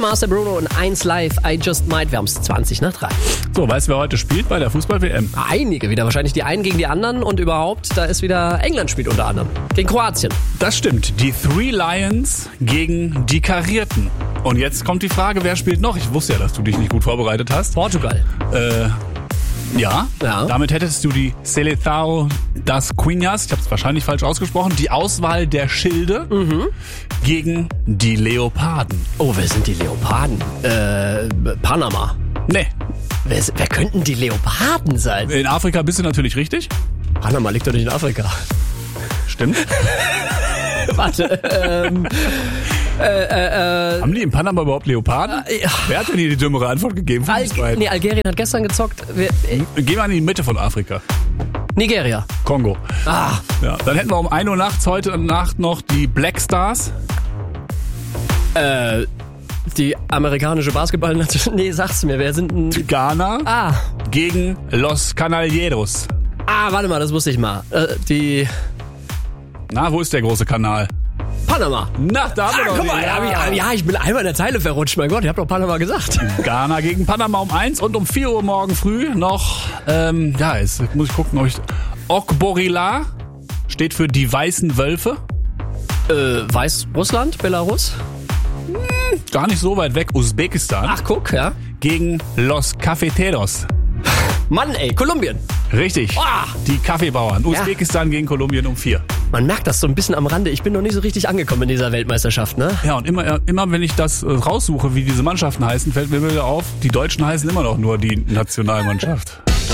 Master Bruno und 1 Live, I Just Might. Wir haben es 20:03. So, weißt du, wer heute spielt bei der Fußball-WM? Einige wieder, wahrscheinlich die einen gegen die anderen und überhaupt, da ist wieder England spielt unter anderem. Gegen Kroatien. Das stimmt, die Three Lions gegen die Karierten. Und jetzt kommt die Frage, wer spielt noch? Ich wusste ja, dass du dich nicht gut vorbereitet hast. Portugal. Ja, damit hättest du die Seleção das Quinhas, ich habe es wahrscheinlich falsch ausgesprochen, die Auswahl der Schilde gegen die Leoparden. Oh, wer sind die Leoparden? Panama. Nee, Wer könnten die Leoparden sein? in Afrika bist du natürlich richtig. Panama liegt doch nicht in Afrika. Stimmt. Warte, Haben die in Panama überhaupt Leoparden? ja. Wer hat denn hier die dümmere Antwort gegeben? Von uns beiden? Algerien hat gestern gezockt. Geh mal in die Mitte von Afrika. Nigeria. Kongo. Ah, Ja, dann hätten wir um 1 Uhr nachts heute Nacht noch die Black Stars. die amerikanische Basketballnation. Nee, sag's mir, wer sind denn die? Ghana gegen Los Canalleros. Warte mal, das wusste ich mal. Die Na, wo ist der große Kanal? Panama. Na, da haben wir doch Guck mal, die. ich bin einmal in der Zeile verrutscht. Mein Gott, ich hab doch Panama gesagt. Ghana gegen Panama um 1 und um 4 Uhr morgen früh noch, jetzt muss ich gucken, ob ich... Okborila steht für die weißen Wölfe. Weißrussland, Belarus? Gar nicht so weit weg, Usbekistan. Ach, guck, ja. Gegen Los Cafeteros. Mann, ey, Kolumbien. Richtig, die Kaffeebauern. Usbekistan gegen Kolumbien um 4. Man merkt das so ein bisschen am Rande. Ich bin noch nicht so richtig angekommen in dieser Weltmeisterschaft, ne? Ja, und immer wenn ich das raussuche, wie diese Mannschaften heißen, fällt mir wieder auf, die Deutschen heißen immer noch nur die Nationalmannschaft.